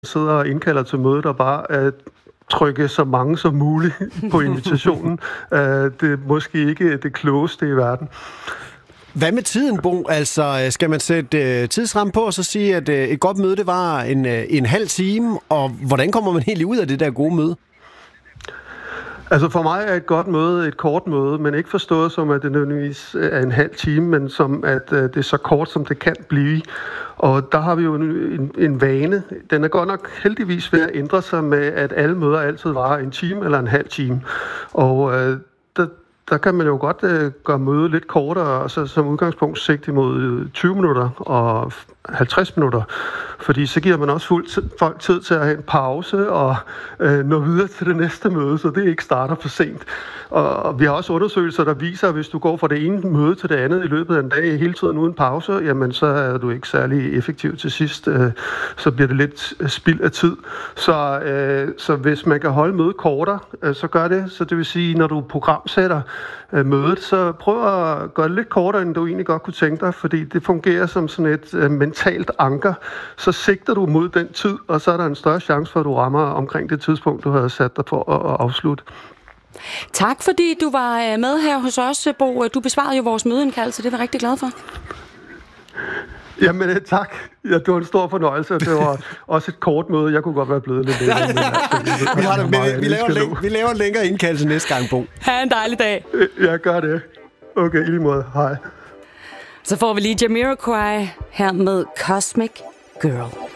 sidder og indkalder til mødet og bare trykke så mange som muligt på invitationen. Det er måske ikke det klogeste i verden. Hvad med tiden, Bo? Altså, skal man sætte tidsramme på og så sige, at et godt møde, det var en halv time, og hvordan kommer man helt ud af det der gode møde? Altså for mig er et godt møde et kort møde, men ikke forstået som, at det nødvendigvis er en halv time, men som, at det er så kort, som det kan blive. Og der har vi jo en vane. Den er godt nok heldigvis ved at ændre sig med, at alle møder altid varer en time eller en halv time. Og der kan man jo godt gøre mødet lidt kortere, og så som udgangspunkt sigte imod 20 minutter og 50 minutter. Fordi så giver man også folk tid til at have en pause og nå videre til det næste møde, så det ikke starter for sent. Og vi har også undersøgelser, der viser, at hvis du går fra det ene møde til det andet i løbet af en dag hele tiden uden pause, jamen så er du ikke særlig effektiv til sidst. Så bliver det lidt spild af tid. Så hvis man kan holde mødet kortere, så gør det. Så det vil sige, når du programsætter mødet, så prøv at gøre det lidt kortere, end du egentlig godt kunne tænke dig, fordi det fungerer som sådan et mentalt anker. Så sigter du mod den tid, og så er der en større chance for, at du rammer omkring det tidspunkt, du havde sat dig for at afslutte. Tak, fordi du var med her hos os, Bo. Du besvarede jo vores mødeindkaldelse, det er vi rigtig glad for. Jamen tak. Ja, det var en stor fornøjelse, og det var også et kort møde. Jeg kunne godt være blevet lidt Vi laver en længere indkaldelse næste gang, Bo. Ha' en dejlig dag. Jeg gør det. Okay, i lige måde. Hej. Så får vi lige Jamiroquai her med Cosmic Girl.